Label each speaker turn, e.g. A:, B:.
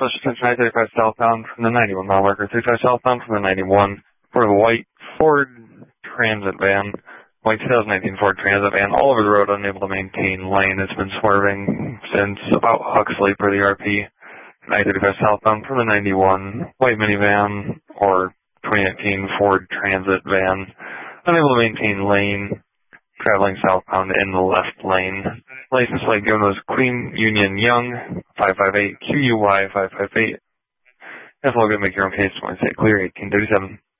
A: Special attention I-35 southbound from the 91 mile marker, 35 southbound from the 91 for the white Ford Transit van, white 2019 Ford Transit van, all over the road, unable to maintain lane. It's been swerving since about Huxley per the RP. I-35 southbound from the 91 white minivan or 2019 Ford Transit van, unable to maintain lane, traveling southbound in the left lane. License plate given was Queen Union Young, 558 QUY 558. That's all good. Make your own case. When I say clear, 1837.